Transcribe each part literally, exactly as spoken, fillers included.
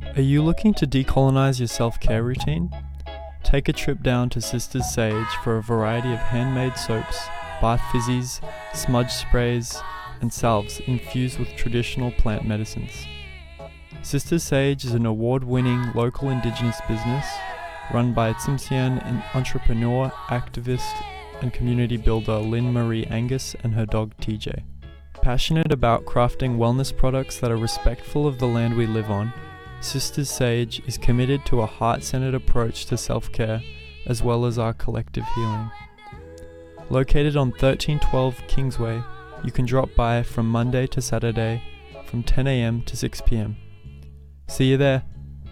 Are you looking to decolonize your self-care routine? Take a trip down to Sisters Sage for a variety of handmade soaps, bath fizzies, smudge sprays, and salves infused with traditional plant medicines. Sisters Sage is an award-winning local indigenous business run by Tsimshian and entrepreneur, activist, and community builder Lynn Marie Angus and her dog T J. Passionate about crafting wellness products that are respectful of the land we live on, Sisters Sage is committed to a heart-centered approach to self-care as well as our collective healing. Located on thirteen twelve Kingsway, you can drop by from Monday to Saturday from ten a.m. to six p.m. See you there.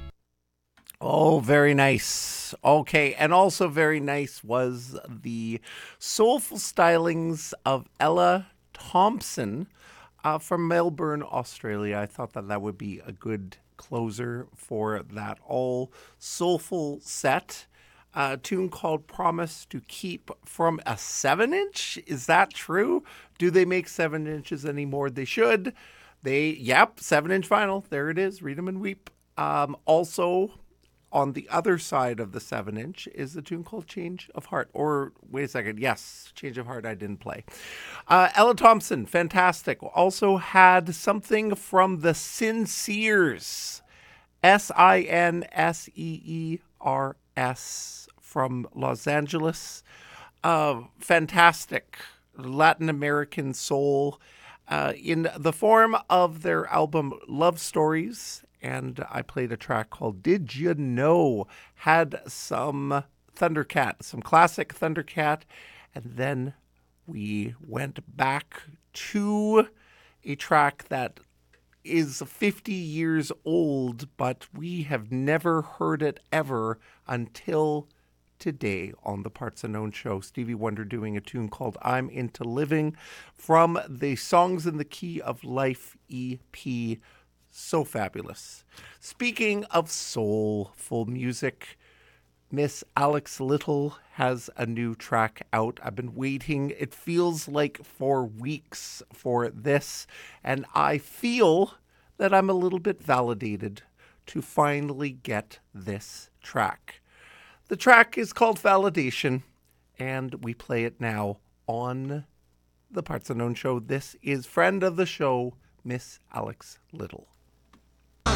Oh, very nice. Okay, and also very nice was the soulful stylings of Ella Thompson uh, from Melbourne, Australia. I thought that that would be a good closer for that all soulful set. A tune called Promise to Keep from a seven inch. Is that true? Do they make seven inches anymore? They should. They, yep, seven inch vinyl. There it is. Read 'em and weep. Um, also, on the other side of the seven inch is the tune called Change of Heart. Or, wait a second. Yes, Change of Heart I didn't play. Uh, Ella Thompson, fantastic. Also had something from the Sinceers. S I N S E E R S from Los Angeles. Uh, fantastic Latin American soul uh, in the form of their album Love Stories. And I played a track called Did You Know? Had some Thundercat, some classic Thundercat. And then we went back to a track that is fifty years old, but we have never heard it ever until today on the Parts Unknown show. Stevie Wonder doing a tune called I'm Into Living from the Songs in the Key of Life E P. So fabulous. Speaking of soulful music, Miss Alex Little has a new track out. I've been waiting, it feels like for weeks for this, and I feel that I'm a little bit validated to finally get this track. The track is called Validation, and we play it now on the Parts Unknown show. This is friend of the show, Miss Alex Little.